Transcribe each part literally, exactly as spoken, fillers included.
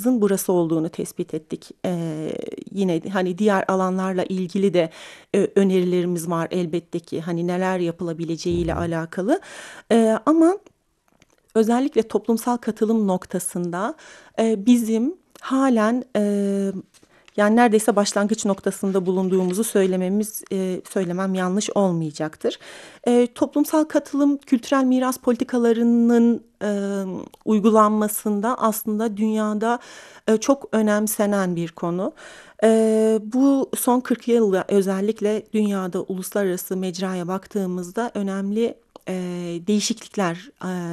alanımızın burası olduğunu tespit ettik. Ee, yine hani diğer alanlarla ilgili de e, önerilerimiz var elbette ki, hani neler yapılabileceğiyle alakalı. Ee, ama özellikle toplumsal katılım noktasında e, bizim halen e, yani neredeyse başlangıç noktasında bulunduğumuzu söylememiz e, söylemem yanlış olmayacaktır. E, toplumsal katılım kültürel miras politikalarının e, uygulanmasında aslında dünyada e, çok önemsenen bir konu. E, bu son kırk yılda özellikle dünyada uluslararası mecraya baktığımızda önemli e, değişiklikler,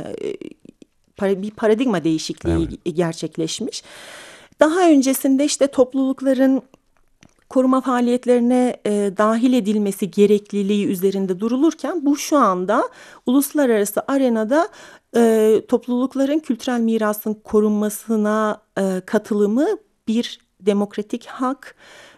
e, bir paradigma değişikliği Evet. gerçekleşmiş. Daha öncesinde işte toplulukların koruma faaliyetlerine e, dahil edilmesi gerekliliği üzerinde durulurken, bu şu anda uluslararası arenada e, toplulukların kültürel mirasın korunmasına e, katılımı bir demokratik hak,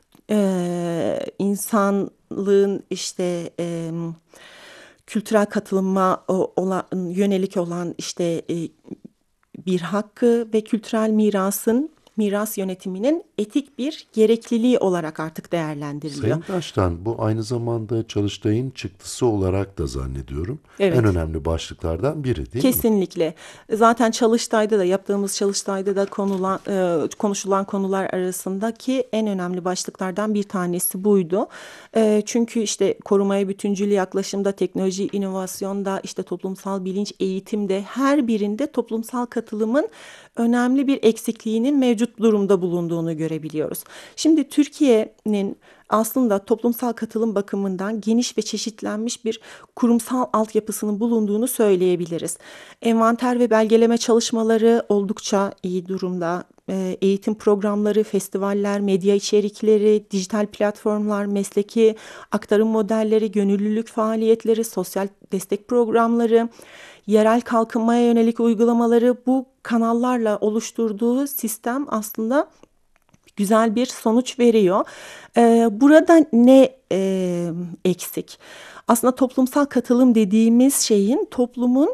e, insanlığın işte e, kültürel katılıma o, olan, yönelik olan işte e, bir hakkı ve kültürel mirasın, miras yönetiminin etik bir gerekliliği olarak artık değerlendiriliyor. Sayın Taştan, bu aynı zamanda Çalıştay'ın çıktısı olarak da zannediyorum en Evet. önemli başlıklardan biri, değil mi? Kesinlikle. Zaten Çalıştay'da da, yaptığımız Çalıştay'da da konulan, e, konuşulan konular arasındaki en önemli başlıklardan bir tanesi buydu. E, çünkü işte korumaya bütüncül yaklaşımda, teknoloji, inovasyonda, işte toplumsal bilinç, eğitimde, her birinde toplumsal katılımın önemli bir eksikliğinin mevcut durumda bulunduğunu görebiliyoruz. Şimdi Türkiye'nin aslında toplumsal katılım bakımından geniş ve çeşitlenmiş bir kurumsal altyapısının bulunduğunu söyleyebiliriz. Envanter ve belgeleme çalışmaları oldukça iyi durumda. E, Eğitim programları, festivaller, medya içerikleri, dijital platformlar, mesleki aktarım modelleri, gönüllülük faaliyetleri, sosyal destek programları, yerel kalkınmaya yönelik uygulamaları, bu kanallarla oluşturduğu sistem aslında güzel bir sonuç veriyor. Ee, burada ne e, eksik? Aslında toplumsal katılım dediğimiz şeyin toplumun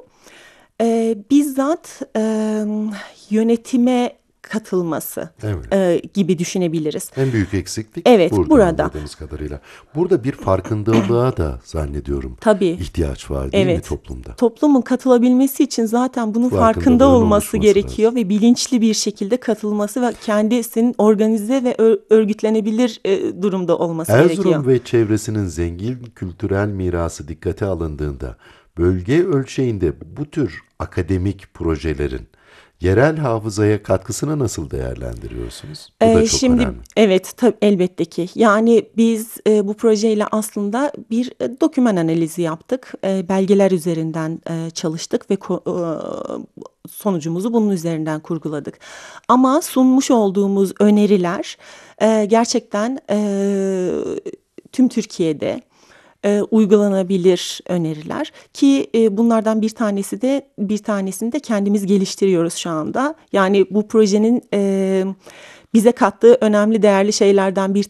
e, bizzat e, yönetime katılması Evet. e, gibi düşünebiliriz. En büyük eksiklik Evet, burada burada anladığımız kadarıyla. Burada bir farkındalığa da zannediyorum tabii. ihtiyaç var, değil mi Evet, toplumda? toplumun katılabilmesi için zaten bunun farkında Farkındalığın olması oluşması gerekiyor lazım. ve bilinçli bir şekilde katılması ve kendisinin organize ve ör- örgütlenebilir e, durumda olması gerekiyor. Erzurum ve çevresinin zengin kültürel mirası dikkate alındığında bölge ölçeğinde bu tür akademik projelerin yerel hafızaya katkısını nasıl değerlendiriyorsunuz? Bu da Ee, çok şimdi önemli. evet, tabii elbette ki. Yani biz e, bu projeyle aslında bir e, doküman analizi yaptık. E, belgeler üzerinden e, çalıştık ve ko- e, sonucumuzu bunun üzerinden kurguladık. Ama sunmuş olduğumuz öneriler e, gerçekten e, tüm Türkiye'de e, uygulanabilir öneriler ki e, bunlardan bir tanesi de bir tanesini de kendimiz geliştiriyoruz şu anda. Yani bu projenin e, bize kattığı önemli değerli şeylerden bir